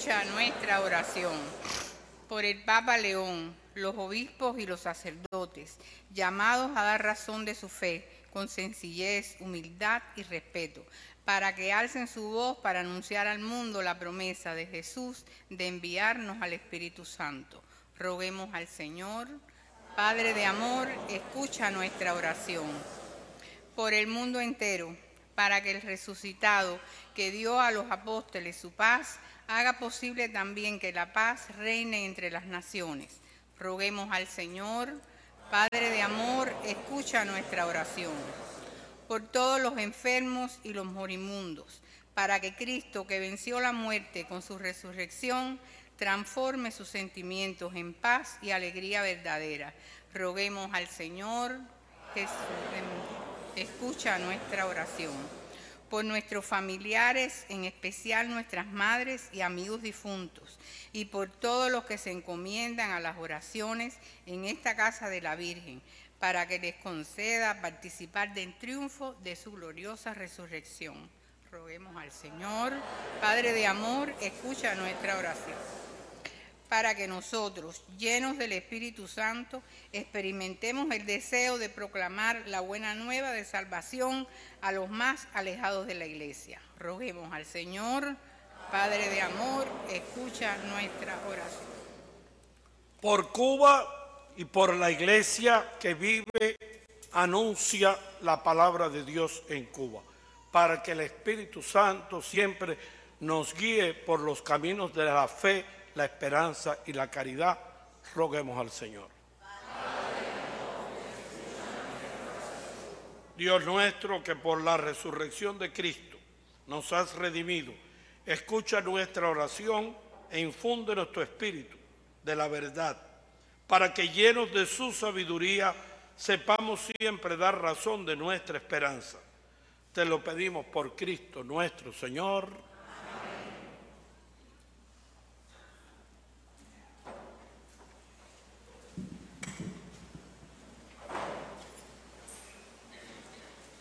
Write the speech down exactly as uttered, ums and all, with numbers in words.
escucha nuestra oración. Por el Papa León, los obispos y los sacerdotes, llamados a dar razón de su fe con sencillez, humildad y respeto, para que alcen su voz para anunciar al mundo la promesa de Jesús de enviarnos al Espíritu Santo. Roguemos al Señor. Padre de amor, escucha nuestra oración. Por el mundo entero, para que el resucitado que dio a los apóstoles su paz, haga posible también que la paz reine entre las naciones. Roguemos al Señor. Padre de amor, escucha nuestra oración. Por todos los enfermos y los moribundos, para que Cristo, que venció la muerte con su resurrección, transforme sus sentimientos en paz y alegría verdadera. Roguemos al Señor. Jesús, escucha nuestra oración. Por nuestros familiares, en especial nuestras madres y amigos difuntos, y por todos los que se encomiendan a las oraciones en esta casa de la Virgen, para que les conceda participar del triunfo de su gloriosa resurrección. Roguemos al Señor. Padre de amor, escucha nuestra oración. Para que nosotros, llenos del Espíritu Santo, experimentemos el deseo de proclamar la buena nueva de salvación a los más alejados de la Iglesia. Roguemos al Señor. Padre de amor, escucha nuestra oración. Por Cuba y por la Iglesia que vive, anuncia la palabra de Dios en Cuba, para que el Espíritu Santo siempre nos guíe por los caminos de la fe, la esperanza y la caridad. Roguemos al Señor. Dios nuestro, que por la resurrección de Cristo nos has redimido, escucha nuestra oración e infúndenos tu espíritu de la verdad, para que llenos de su sabiduría sepamos siempre dar razón de nuestra esperanza. Te lo pedimos por Cristo nuestro Señor.